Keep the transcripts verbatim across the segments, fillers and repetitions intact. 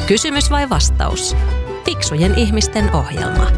Kysymys vai vastaus? Fiksujen ihmisten ohjelma.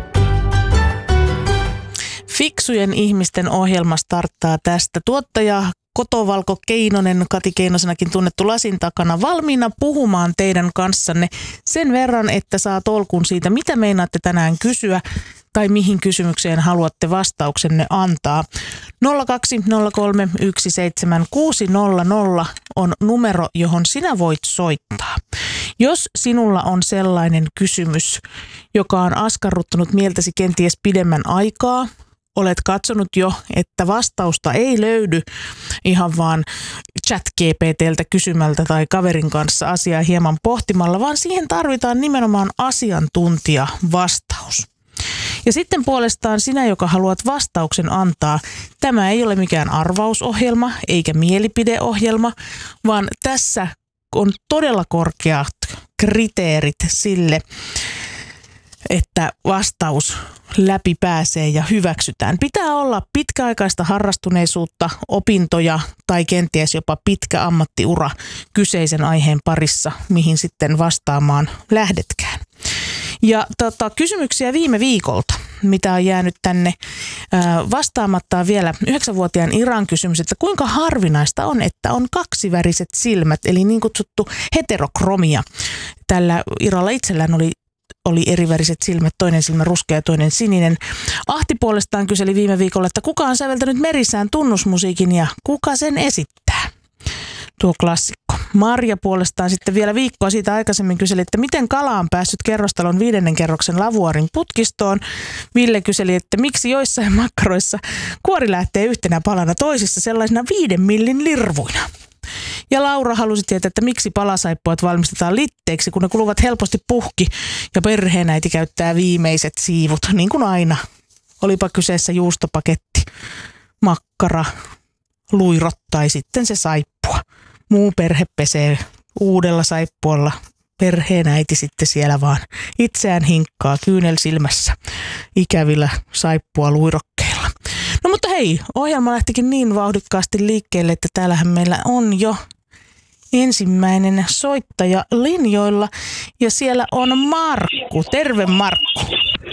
Fiksujen ihmisten ohjelma starttaa tästä. Tuottaja Kotovalko Keinonen, Kati Keinosenakin tunnettu lasin takana, valmiina puhumaan teidän kanssanne sen verran, että saa tolkun siitä, mitä meinaatte tänään kysyä tai mihin kysymykseen haluatte vastauksenne antaa. nolla kaksi nolla kolme yksi seitsemän kuusi nolla nolla on numero, johon sinä voit soittaa. Jos sinulla on sellainen kysymys, joka on askarruttanut mieltäsi kenties pidemmän aikaa, olet katsonut jo, että vastausta ei löydy ihan vaan chat G P T:ltä kysymältä tai kaverin kanssa asiaa hieman pohtimalla, vaan siihen tarvitaan nimenomaan asiantuntijavastaus. Ja sitten puolestaan sinä, joka haluat vastauksen antaa, tämä ei ole mikään arvausohjelma eikä mielipideohjelma, vaan tässä on todella korkeat kriteerit sille, että vastaus läpi pääsee ja hyväksytään. Pitää olla pitkäaikaista harrastuneisuutta, opintoja tai kenties jopa pitkä ammattiura kyseisen aiheen parissa, mihin sitten vastaamaan lähdetkään. Ja tota, kysymyksiä viime viikolta, mitä on jäänyt tänne ää, vastaamatta vielä yhdeksänvuotiaan Iran kysymys, että kuinka harvinaista on, että on kaksiväriset silmät, eli niin kutsuttu heterokromia. Tällä Iralla itsellään oli oli eriväriset silmät, toinen silmä ruskea ja toinen sininen. Ahti puolestaan kyseli viime viikolla, että kuka on säveltänyt Merissään tunnusmusiikin ja kuka sen esittää? Tuo klassikko. Marja puolestaan sitten vielä viikkoa siitä aikaisemmin kyseli, että miten kala on päässyt kerrostalon viidennen kerroksen lavuaarin putkistoon. Ville kyseli, että miksi joissain makkaroissa kuori lähtee yhtenä palana, toisissa sellaisina viiden millin lirvuina. Ja Laura halusi tietää, että miksi palasaippuat valmistetaan litteiksi, kun ne kuluvat helposti puhki ja perheenäiti käyttää viimeiset siivut, niin kuin aina. Olipa kyseessä juustopaketti, makkara, luirot tai sitten se saippua. Muu perhe pesee uudella saippualla. Perheenäiti sitten siellä vaan itseään hinkkaa kyynel silmässä ikävillä saippua luirokkeilla. No mutta hei, ohjelma lähtikin niin vauhdikkaasti liikkeelle, että täällähän meillä on jo ensimmäinen soittaja linjoilla ja siellä on Markku. Terve Markku.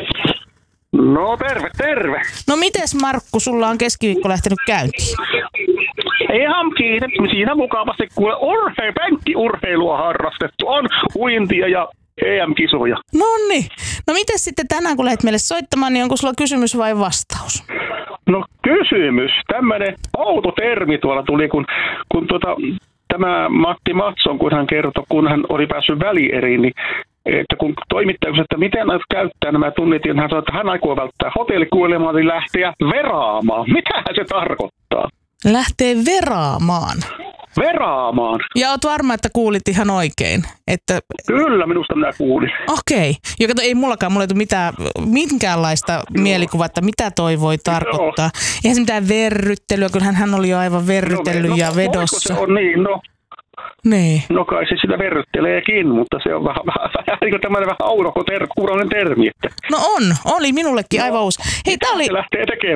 No terve, terve. No mites Markku, sulla on keskiviikko lähtenyt käyntiin? Ihan kiinni. Siinä mukavasti kuule urhe, penkkiurheilua harrastettu. On uintia ja E M-kisoja. Nonni. No mites sitten tänään, kun lähdet meille soittamaan, niin onko sulla kysymys vai vastaus? No kysymys. Tämmöinen outo termi tuolla tuli, kun, kun tuota, tämä Matti Matson, kun hän kertoi, kun hän oli päässyt välieriin, niin että kun toimittaja kysyi, että miten aiot käyttää nämä tunnit, niin hän sanoi, että hän aikoo välttää hotellikuolemaa, niin lähteä veraamaan. Mitähän se tarkoittaa? Lähtee veraamaan. Veraamaan. Ja oot varma, että kuulit ihan oikein. Että... Kyllä, minusta minä kuulin. Okei. Okay. Ei mullakaan, mulla ei tule mitään, minkäänlaista no. mielikuvaa, että mitä toi voi tarkoittaa. No. Eihän se mitään verryttelyä, kun hän oli jo aivan verrytellyt no, ja vedossa. Se on niin, no. Niin. No kai se sitä verrytteleekin, mutta se on vähän, vähän niin kuin tämmöinen vähän aurokoinen termi. Että... No on, oli minullekin no. aivan uusi. Hei, tää oli... Se lähtee tekemään.